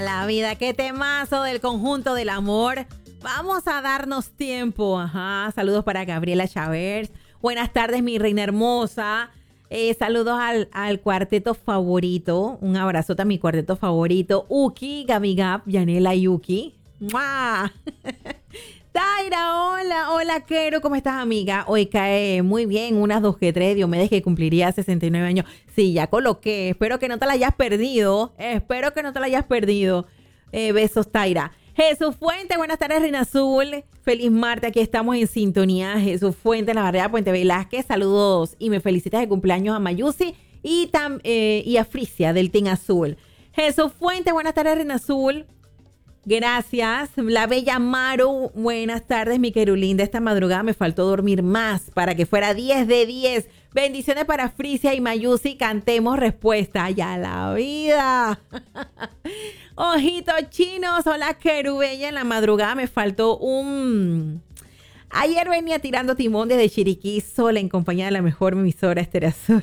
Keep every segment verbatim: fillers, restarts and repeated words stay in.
la vida, qué temazo del conjunto del amor. Vamos a darnos tiempo. Ajá, saludos para Gabriela Chávez. Buenas tardes, mi reina hermosa. Eh, saludos al, al cuarteto favorito. Un abrazote a mi cuarteto favorito. Uki, Gabi Gab, Yanela y Uki. ¡Mua! Taira, hola, hola, Quero, ¿cómo estás, amiga? Hoy cae muy bien, unas dos que tres, Diomedes, que cumpliría sesenta y nueve años. Sí, ya coloqué, espero que no te la hayas perdido, espero que no te la hayas perdido. Eh, besos, Taira. Jesús Fuente, buenas tardes, Reina Azul. Feliz martes, aquí estamos en sintonía. Jesús Fuente, en la barrera Puente Velázquez, saludos y me felicitas de cumpleaños a Mayusi y, tam, eh, y a Frisia del Team Azul. Jesús Fuente, buenas tardes, Reina Azul. Gracias. La bella Maru, buenas tardes, mi querulinda. Esta madrugada me faltó dormir más para que fuera diez de diez. Bendiciones para Frisia y Mayusi. Cantemos respuesta. Ya la vida. Ojitos chinos. Hola, querubella. En la madrugada me faltó un... Ayer venía tirando timón desde Chiriquí sola en compañía de la mejor emisora Estéreo Azul.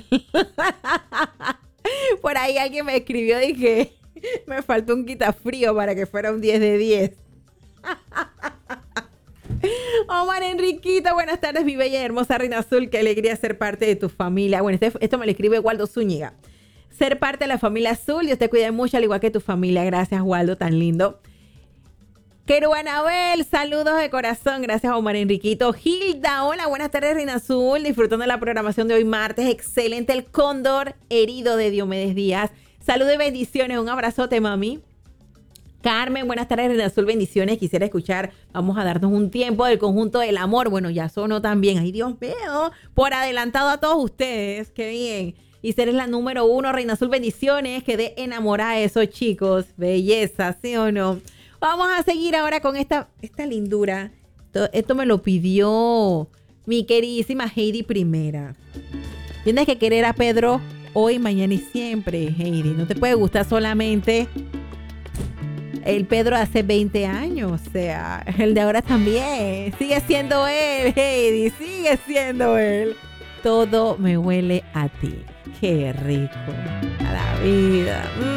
Por ahí alguien me escribió, dije... Me faltó un quitafrío para que fuera un diez de diez. Omar Enriquita, buenas tardes, mi bella y hermosa Reina Azul. Qué alegría ser parte de tu familia. Bueno, este, esto me lo escribe Waldo Zúñiga. Ser parte de la familia Azul. Dios te cuide mucho, al igual que tu familia. Gracias, Waldo, tan lindo. Quero Anabel, saludos de corazón. Gracias, Omar Enriquito. Hilda, hola, buenas tardes, Reina Azul. Disfrutando de la programación de hoy martes. Excelente el cóndor herido de Diomedes Díaz. Saludos y bendiciones. Un abrazote, mami. Carmen, buenas tardes, Reina Azul. Bendiciones. Quisiera escuchar, vamos a darnos un tiempo del conjunto del amor. Bueno, ya sonó también. Ay, Dios mío. Por adelantado a todos ustedes. Qué bien. Y ser la número uno, Reina Azul. Bendiciones. Quedé enamorada de esos chicos. Belleza, ¿sí o no? Vamos a seguir ahora con esta, esta lindura. Esto, esto me lo pidió mi queridísima Heidi Primera. Tienes que querer a Pedro hoy, mañana y siempre, Heidi. No te puede gustar solamente el Pedro de hace veinte años. O sea, el de ahora también. Sigue siendo él, Heidi. Sigue siendo él. Todo me huele a ti. Qué rico. A la vida. Mm.